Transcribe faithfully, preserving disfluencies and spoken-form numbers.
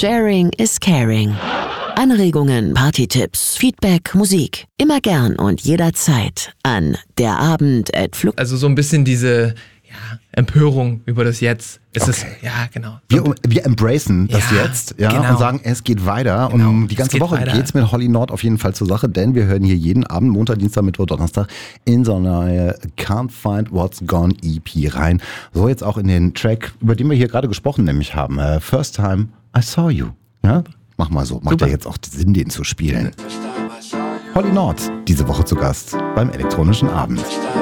Sharing is caring. Anregungen, Partytipps, Feedback, Musik. Immer gern und jederzeit an derabend at flug. Also so ein bisschen diese ja, Empörung über das Jetzt. Es Okay. ist, ja, genau. Wir, wir embracen das Ja, jetzt ja, genau. und sagen, es geht weiter. Genau, Und die es ganze geht Woche weiter. geht's mit Holly Nord auf jeden Fall zur Sache, denn wir hören hier jeden Abend, Montag, Dienstag, Mittwoch, Donnerstag in so eine Can't Find What's Gone E P rein. So jetzt auch in den Track, über den wir hier gerade gesprochen nämlich haben. Uh, First Time I Saw You. Ja? Mach mal so. Macht Super. ja jetzt auch Sinn, den zu spielen. Holly Nord, diese Woche zu Gast beim Elektronischen Abend.